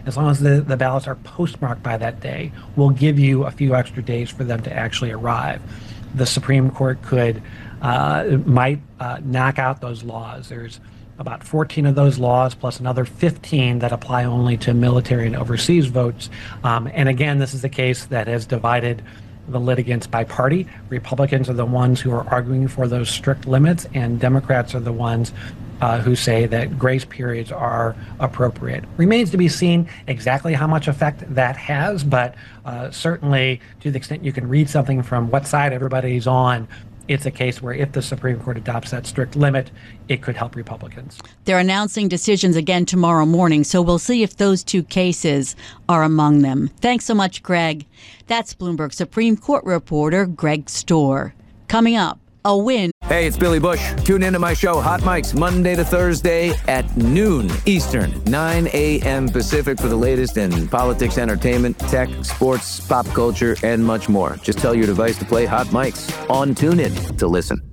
as long as the ballots are postmarked by that day, will give you a few extra days for them to actually arrive. The Supreme Court might knock out those laws. There's about 14 of those laws, plus another 15 that apply only to military and overseas votes. And again, this is a case that has divided the litigants by party. Republicans are the ones who are arguing for those strict limits, and Democrats are the ones who say that grace periods are appropriate. Remains to be seen exactly how much effect that has, but certainly to the extent you can read something from what side everybody's on, it's a case where if the Supreme Court adopts that strict limit, it could help Republicans. They're announcing decisions again tomorrow morning, so we'll see if those two cases are among them. Thanks so much, Greg. That's Bloomberg Supreme Court reporter Greg Stohr. Coming up, a win. Hey, it's Billy Bush. Tune into my show, Hot Mics, Monday to Thursday at noon Eastern, 9 a.m. Pacific for the latest in politics, entertainment, tech, sports, pop culture, and much more. Just tell your device to play Hot Mics on TuneIn to listen.